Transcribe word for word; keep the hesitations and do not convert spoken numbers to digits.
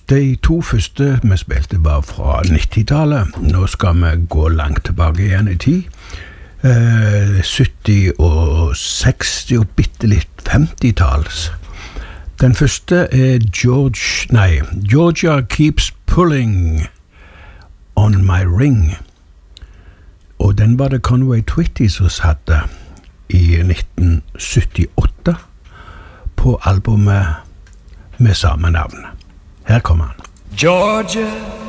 De to første vi spilte var fra nittitallet. Nå skal vi gå langt tilbake igjen i tid. Eh, sytti og seksti og bitte litt femtitalls. Den første er George, nei, Georgia Keeps Pulling On My Ring. Og den var det Conway Twitty som satte i nitten syttiåtte på albumet med samme navn. Her kommer han. Georgia